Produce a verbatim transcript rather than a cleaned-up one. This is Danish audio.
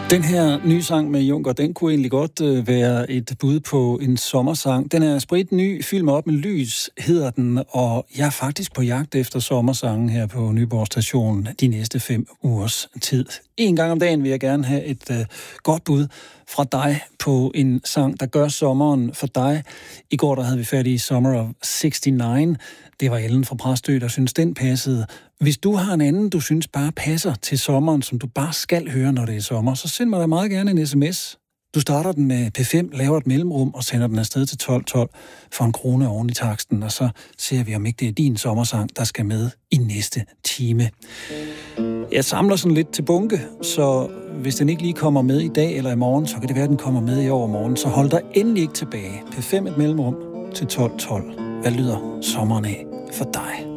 Den her nye sang med Juncker, den kunne egentlig godt øh, være et bud på en sommersang. Den er spritny, Film op med lys, hedder den, og jeg er faktisk på jagt efter sommersangen her på Nyborg Station de næste fem ugers tid. En gang om dagen vil jeg gerne have et øh, godt bud fra dig på en sang, der gør sommeren for dig. I går der havde vi fat i Summer of seksogtres. Det var Ellen fra Præstø, der synes den passede. Hvis du har en anden, du synes bare passer til sommeren, som du bare skal høre, når det er sommer, så send mig da meget gerne en sms. Du starter den med P fem, laver et mellemrum og sender den afsted til tolv tolv for en krone oven i taksten, og så ser vi, om ikke det er din sommersang, der skal med i næste time. Jeg samler sådan lidt til bunke, så hvis den ikke lige kommer med i dag eller i morgen, så kan det være, at den kommer med i overmorgen. Så hold dig endelig ikke tilbage. P fem et mellemrum til tolv tolv. Hvad lyder sommeren af for dig?